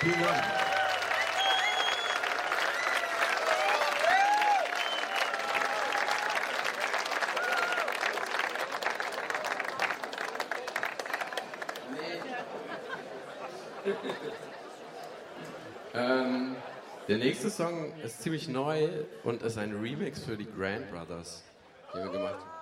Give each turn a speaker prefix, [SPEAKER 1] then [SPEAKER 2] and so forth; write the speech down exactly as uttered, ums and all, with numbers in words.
[SPEAKER 1] Vielen Dank.
[SPEAKER 2] ähm, der nächste Song ist ziemlich neu und ist ein Remix für die Grand Brothers, den wir gemacht haben.